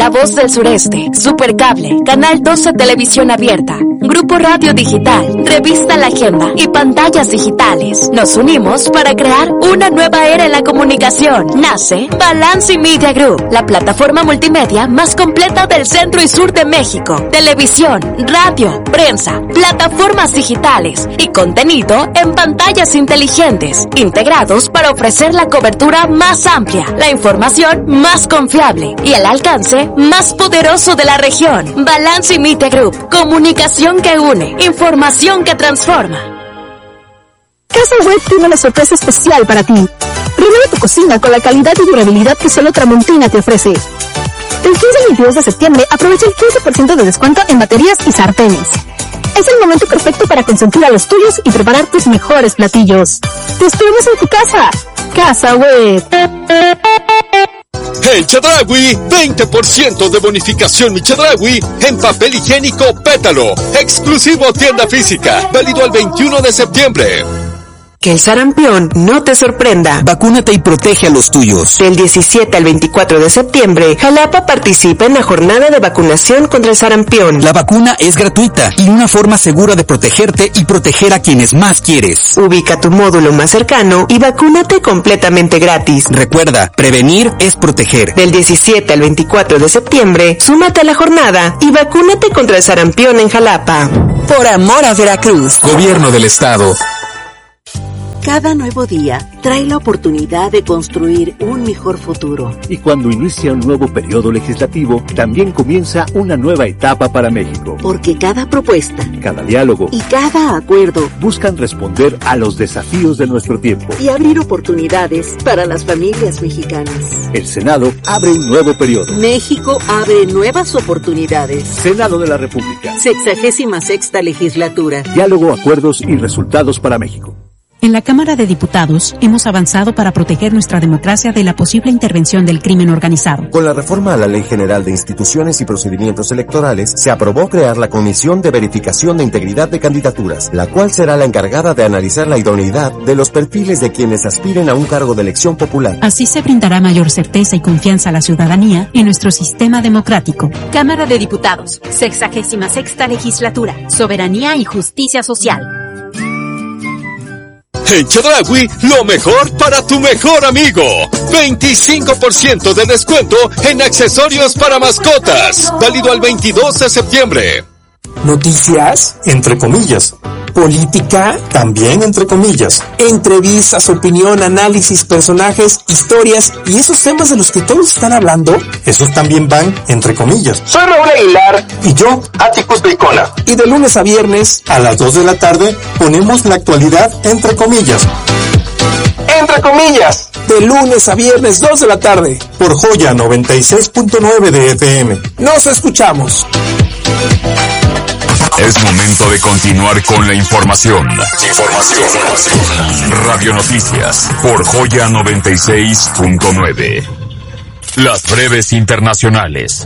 La Voz del Sureste, Supercable, Canal 12 Televisión Abierta, Grupo Radio Digital, Revista La Agenda y Pantallas Digitales. Nos unimos para crear una nueva era en la comunicación. Nace Balance Media Group, la plataforma multimedia más completa del centro y sur de México. Televisión, radio, prensa, plataformas digitales y contenido en pantallas inteligentes, integrados para ofrecer la cobertura más amplia, la información más confiable y el alcance más poderoso de la región. Balance Media Group, comunicación que une, información que transforma. Casa Web tiene una sorpresa especial para ti. Renueva tu cocina con la calidad y durabilidad que solo Tramontina te ofrece. Del 15 al 22 de septiembre aprovecha el 15% de descuento en baterías y sartenes. Es el momento perfecto para consentir a los tuyos y preparar tus mejores platillos. ¡Te esperamos en tu casa! Casa Web. En Chedraui, 20% de bonificación Mi Chedraui en papel higiénico Pétalo. Exclusivo tienda física. Válido al 21 de septiembre. Que el sarampión no te sorprenda. Vacúnate y protege a los tuyos. Del 17 al 24 de septiembre, Jalapa participa en la jornada de vacunación contra el sarampión. La vacuna es gratuita y una forma segura de protegerte y proteger a quienes más quieres. Ubica tu módulo más cercano y vacúnate completamente gratis. Recuerda, prevenir es proteger. Del 17 al 24 de septiembre, súmate a la jornada y vacúnate contra el sarampión en Jalapa. Por amor a Veracruz. Gobierno del Estado. Cada nuevo día trae la oportunidad de construir un mejor futuro. Y cuando inicia un nuevo periodo legislativo, también comienza una nueva etapa para México. Porque cada propuesta, cada diálogo y cada acuerdo buscan responder a los desafíos de nuestro tiempo y abrir oportunidades para las familias mexicanas. El Senado abre un nuevo periodo. México abre nuevas oportunidades. Senado de la República. 66ª legislatura. Diálogo, acuerdos y resultados para México. En la Cámara de Diputados hemos avanzado para proteger nuestra democracia de la posible intervención del crimen organizado. Con la reforma a la Ley General de Instituciones y Procedimientos Electorales, se aprobó crear la Comisión de Verificación de Integridad de Candidaturas, la cual será la encargada de analizar la idoneidad de los perfiles de quienes aspiren a un cargo de elección popular. Así se brindará mayor certeza y confianza a la ciudadanía en nuestro sistema democrático. Cámara de Diputados, 66ª Legislatura, Soberanía y Justicia Social. En Chedraui, lo mejor para tu mejor amigo. 25% de descuento en accesorios para mascotas. Válido al 22 de septiembre. Noticias, entre comillas. Política, también entre comillas. Entrevistas, opinión, análisis, personajes, historias y esos temas de los que todos están hablando, esos también van entre comillas. Soy Raúl Aguilar y yo, Atticus Bicona. Y de lunes a viernes a las 2 de la tarde ponemos la actualidad entre comillas. Entre comillas. De lunes a viernes 2 de la tarde por Joya 96.9 de FM. Nos escuchamos. Es momento de continuar con la información. Radio Noticias por Joya 96.9. Las breves internacionales.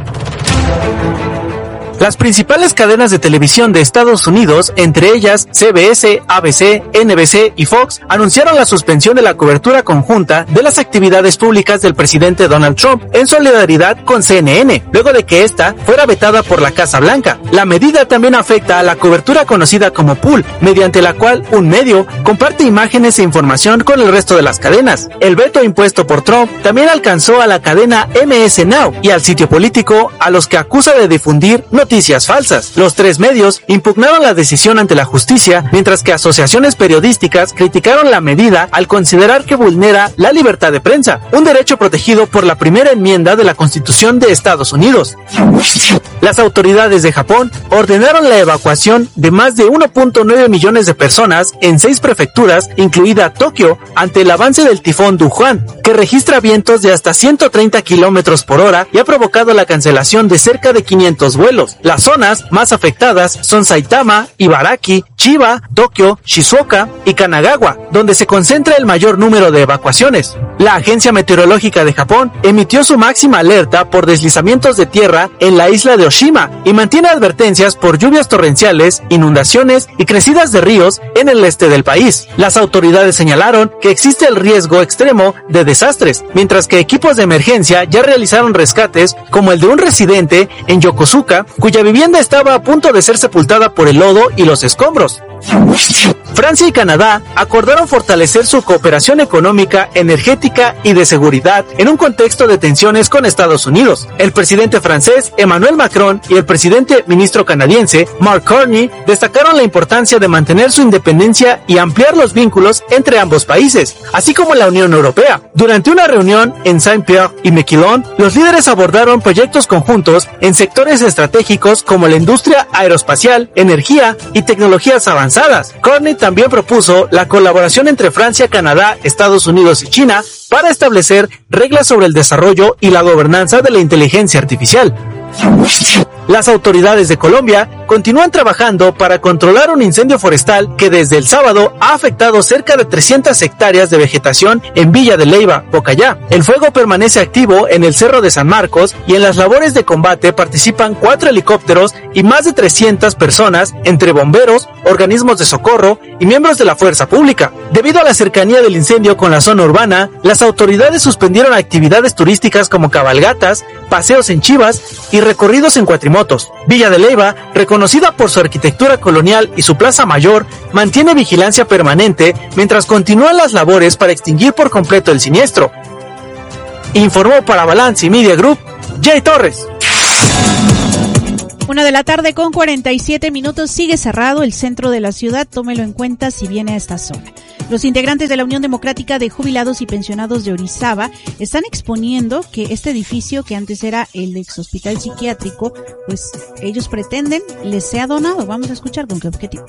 Las principales cadenas de televisión de Estados Unidos, entre ellas CBS, ABC, NBC y Fox, anunciaron la suspensión de la cobertura conjunta de las actividades públicas del presidente Donald Trump en solidaridad con CNN, luego de que esta fuera vetada por la Casa Blanca. La medida también afecta a la cobertura conocida como pool, mediante la cual un medio comparte imágenes e información con el resto de las cadenas. El veto impuesto por Trump también alcanzó a la cadena MS Now y al sitio político, a los que acusa de difundir noticias falsas. Los tres medios impugnaron la decisión ante la justicia, mientras que asociaciones periodísticas criticaron la medida al considerar que vulnera la libertad de prensa, un derecho protegido por la primera enmienda de la Constitución de Estados Unidos. Las autoridades de Japón ordenaron la evacuación de más de 1.9 millones de personas en 6 prefecturas, incluida Tokio, ante el avance del tifón Dujuan, que registra vientos de hasta 130 kilómetros por hora y ha provocado la cancelación de cerca de 500 vuelos. Las zonas más afectadas son Saitama, Ibaraki, Chiba, Tokio, Shizuoka y Kanagawa, donde se concentra el mayor número de evacuaciones. La Agencia Meteorológica de Japón emitió su máxima alerta por deslizamientos de tierra en la isla de Oshima y mantiene advertencias por lluvias torrenciales, inundaciones y crecidas de ríos en el este del país. Las autoridades señalaron que existe el riesgo extremo de desastres, mientras que equipos de emergencia ya realizaron rescates como el de un residente en Yokosuka, cuya vivienda estaba a punto de ser sepultada por el lodo y los escombros. Francia y Canadá acordaron fortalecer su cooperación económica, energética y de seguridad en un contexto de tensiones con Estados Unidos. El presidente francés Emmanuel Macron y el presidente ministro canadiense Mark Carney destacaron la importancia de mantener su independencia y ampliar los vínculos entre ambos países, así como la Unión Europea. Durante una reunión en Saint-Pierre y Miquelon, los líderes abordaron proyectos conjuntos en sectores estratégicos como la industria aeroespacial, energía y tecnologías avanzadas. Carney también propuso la colaboración entre Francia, Canadá, Estados Unidos y China para establecer reglas sobre el desarrollo y la gobernanza de la inteligencia artificial. Las autoridades de Colombia continúan trabajando para controlar un incendio forestal que desde el sábado ha afectado cerca de 300 hectáreas de vegetación en Villa de Leyva, Pocayá. El fuego permanece activo en el Cerro de San Marcos y en las labores de combate participan 4 helicópteros y más de 300 personas entre bomberos, organismos de socorro y miembros de la fuerza pública. Debido a la cercanía del incendio con la zona urbana, las autoridades suspendieron actividades turísticas como cabalgatas, paseos en chivas y recorridos en cuatrimotos. Villa de Leyva, reconocida por su arquitectura colonial y su plaza mayor, mantiene vigilancia permanente mientras continúan las labores para extinguir por completo el siniestro. Informó para Balance Media Group, Jay Torres. 1:47 p.m. Sigue cerrado el centro de la ciudad. Tómelo en cuenta si viene a esta zona. Los integrantes de la Unión Democrática de Jubilados y Pensionados de Orizaba están exponiendo que este edificio, que antes era el ex hospital psiquiátrico, pues ellos pretenden les sea donado. Vamos a escuchar con qué objetivo.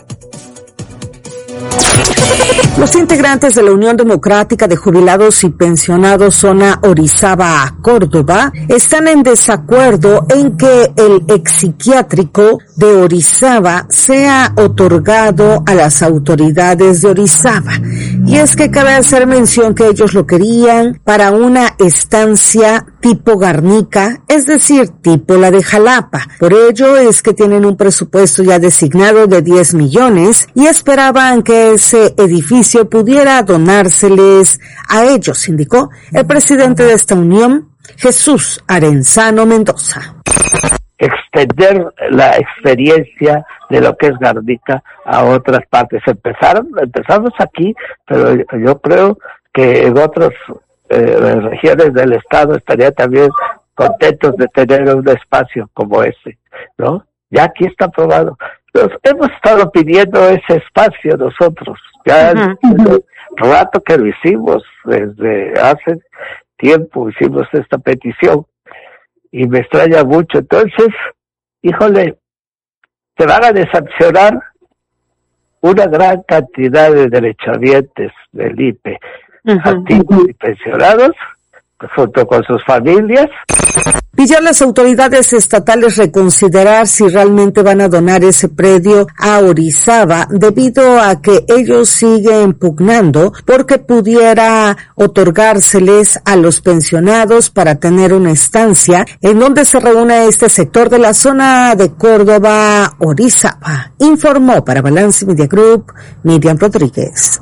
Los integrantes de la Unión Democrática de Jubilados y Pensionados Zona Orizaba, Córdoba, están en desacuerdo en que el ex-psiquiátrico de Orizaba sea otorgado a las autoridades de Orizaba. Y es que cabe hacer mención que ellos lo querían para una estancia tipo Garnica, es decir, tipo la de Jalapa. Por ello es que tienen un presupuesto ya designado de 10 millones y esperaban que ese edificio pudiera donárseles a ellos, indicó el presidente de esta unión, Jesús Arenzano Mendoza. Extender la experiencia de lo que es Garnica a otras partes. Empezamos aquí, pero yo creo que en otras regiones del estado estarían también contentos de tener un espacio como ese, ¿no? Ya aquí está aprobado. Hemos estado pidiendo ese espacio nosotros, ya hace rato que lo hicimos, desde hace tiempo hicimos esta petición y me extraña mucho. Entonces, híjole, se van a desancionar una gran cantidad de derechohabientes del IPE, activos y pensionados, junto con sus familias. Pidió a las autoridades estatales reconsiderar si realmente van a donar ese predio a Orizaba, debido a que ellos siguen pugnando porque pudiera otorgárseles a los pensionados para tener una estancia en donde se reúne este sector de la zona de Córdoba, Orizaba. Informó para Balance Media Group, Miriam Rodríguez.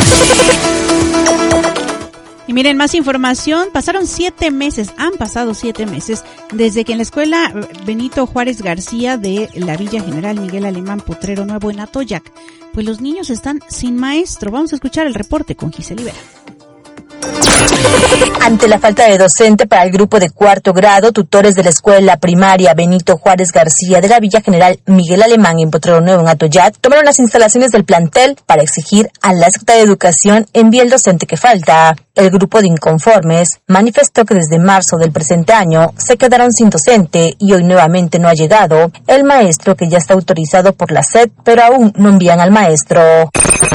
Y miren, más información, han pasado 7 meses desde que en la escuela Benito Juárez García de la Villa General Miguel Alemán Potrero Nuevo en Atoyac, pues los niños están sin maestro. Vamos a escuchar el reporte con Giselle Ibera. Ante la falta de docente para el grupo de 4º grado, tutores de la escuela primaria Benito Juárez García de la Villa General Miguel Alemán en Potrero Nuevo en Atoyac tomaron las instalaciones del plantel para exigir a la Secretaría de Educación envíe el docente que falta. El grupo de inconformes manifestó que desde marzo del presente año se quedaron sin docente y hoy nuevamente no ha llegado el maestro que ya está autorizado por la SED, pero aún no envían al maestro. Ya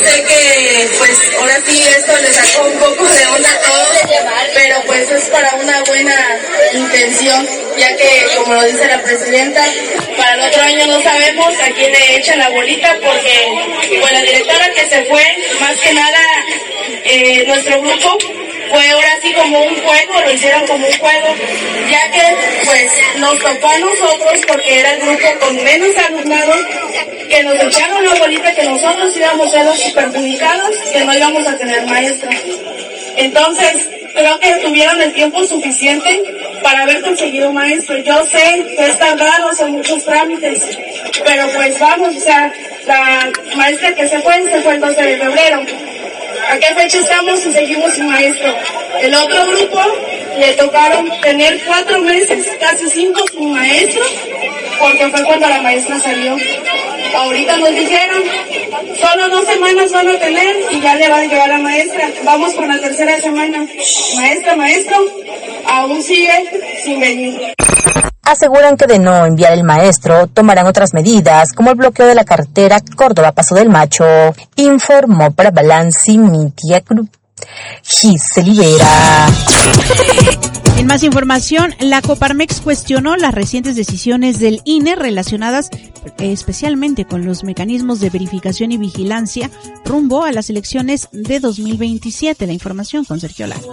sé que pues ahora sí esto le sacó un poco de onda a todos, pero pues es para una buena intención, ya que como lo dice la presidenta, para el otro año no sabemos a quién le echan la bolita, porque pues la directora que se fue, más que nada nuestro grupo fue ahora sí como un juego, lo hicieron como un juego, ya que pues nos tocó a nosotros, porque era el grupo con menos alumnado, que nos echaron la bolita que nosotros íbamos a ser los perjudicados, que no íbamos a tener maestra. Entonces, creo que tuvieron el tiempo suficiente para haber conseguido maestro. Yo sé que es tardado, son muchos trámites, pero pues vamos, o sea, la maestra que se fue el 12 de febrero. ¿A qué fecha estamos y seguimos sin maestro? El otro grupo le tocaron tener 4 meses, casi 5 sin maestro, porque fue cuando la maestra salió. Ahorita nos dijeron, solo 2 semanas van a tener y ya le va a llegar la maestra. Vamos por la 3ª semana. Maestro, aún sigue sin venir. Aseguran que de no enviar el maestro, tomarán otras medidas, como el bloqueo de la carretera Córdoba-Paso del Macho. Informó para Balance Media Group Giselle Vera. En más información, la Coparmex cuestionó las recientes decisiones del INE relacionadas especialmente con los mecanismos de verificación y vigilancia rumbo a las elecciones de 2027. La información con Sergio Lara.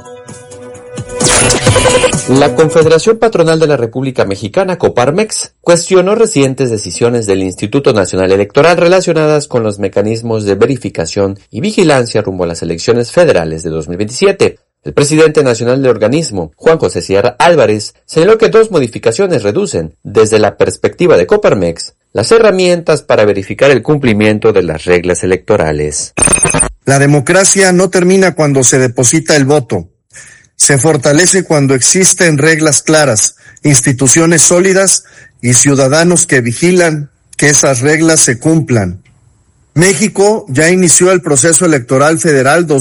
La Confederación Patronal de la República Mexicana, Coparmex, cuestionó recientes decisiones del Instituto Nacional Electoral relacionadas con los mecanismos de verificación y vigilancia rumbo a las elecciones federales de 2027. El presidente nacional del organismo, Juan José Sierra Álvarez, señaló que 2 modificaciones reducen, desde la perspectiva de Coparmex, las herramientas para verificar el cumplimiento de las reglas electorales. La democracia no termina cuando se deposita el voto. Se fortalece cuando existen reglas claras, instituciones sólidas y ciudadanos que vigilan que esas reglas se cumplan. México ya inició el proceso electoral federal